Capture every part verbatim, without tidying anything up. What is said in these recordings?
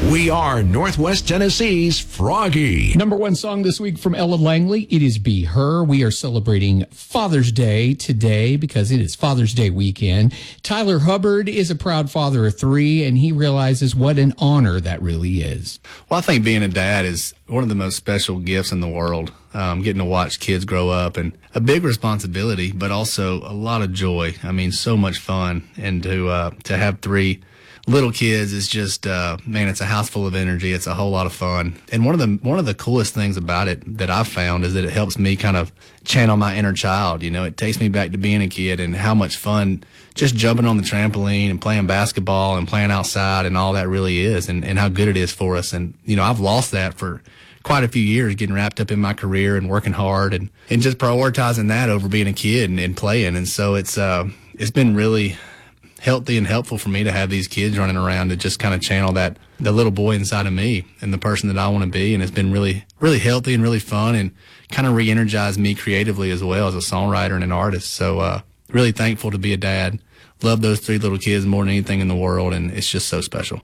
We are Northwest Tennessee's Froggy. Number one song this week from Ella Langley. It is Be Her. We are celebrating Father's Day today because it is Father's Day weekend. Tyler Hubbard is a proud father of three, and he realizes what an honor that really is. Well, I think being a dad is one of the most special gifts in the world. Um, getting to watch kids grow up, and a big responsibility, but also a lot of joy. I mean, so much fun. And to uh, to have three little kids is just, uh, man, it's a house full of energy. It's a whole lot of fun. And one of the one of the coolest things about it that I've found is that it helps me kind of channel my inner child. You know, it takes me back to being a kid and how much fun just jumping on the trampoline and playing basketball and playing outside and all that really is, and, and how good it is for us. And, you know, I've lost that for quite a few years, getting wrapped up in my career and working hard and, and just prioritizing that over being a kid and, and playing. And so it's, uh, it's been really healthy and helpful for me to have these kids running around to just kind of channel that, the little boy inside of me and the person that I want to be. And it's been really, really healthy and really fun and kind of re-energized me creatively as well as a songwriter and an artist. So, uh, really thankful to be a dad. Love those three little kids more than anything in the world. And it's just so special.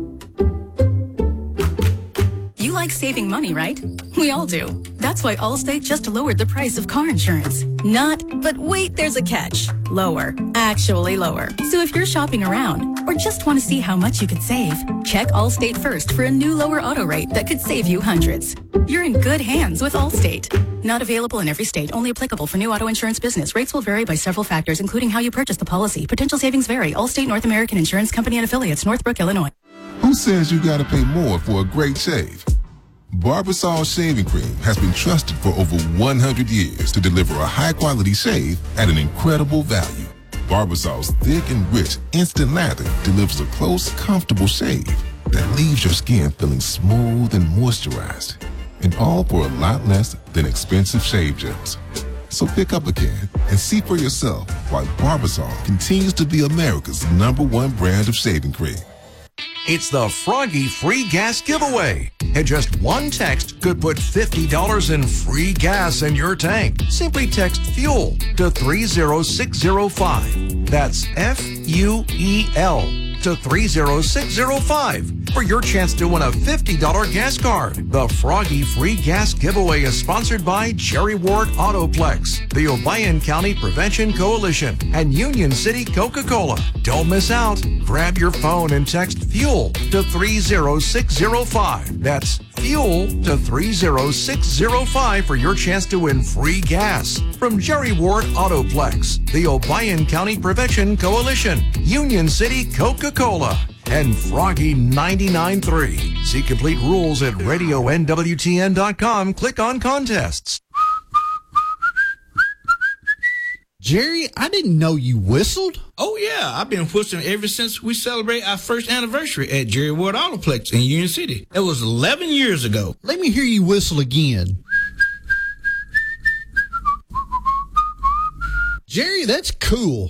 You like saving money, right? We all do. That's why Allstate just lowered the price of car insurance. Not, but wait, there's a catch. Lower. Actually lower. So if you're shopping around or just want to see how much you could save, check Allstate first for a new lower auto rate that could save you hundreds. You're in good hands with Allstate. Not available in every state. Only applicable for new auto insurance business. Rates will vary by several factors, including how you purchase the policy. Potential savings vary. Allstate North American Insurance Company and affiliates. Northbrook, Illinois. Who says you gotta pay more for a great shave? Barbasol Shaving Cream has been trusted for over one hundred years to deliver a high-quality shave at an incredible value. Barbasol's thick and rich instant lather delivers a close, comfortable shave that leaves your skin feeling smooth and moisturized, and all for a lot less than expensive shave gels. So pick up a can and see for yourself why Barbasol continues to be America's number one brand of shaving cream. It's the Froggy Free Gas Giveaway. And just one text could put fifty dollars in free gas in your tank. Simply text FUEL to three zero six zero five. That's F U E L to three zero six zero five for your chance to win a fifty dollars gas card. The Froggy Free Gas Giveaway is sponsored by Jerry Ward Autoplex, the Obion County Prevention Coalition, and Union City Coca-Cola. Don't miss out. Grab your phone and text FUEL to three zero six zero five. That's FUEL to three zero six zero five for your chance to win free gas from Jerry Ward Autoplex, the Obion County Prevention Coalition, Union City Coca-Cola, and Froggy ninety-nine point three. See complete rules at radio N W T N dot com. Click on contests. Jerry, I didn't know you whistled. Oh, yeah. I've been whistling ever since we celebrate our first anniversary at Jerry Ward Autoplex in Union City. It was eleven years ago. Let me hear you whistle again. Jerry, that's cool.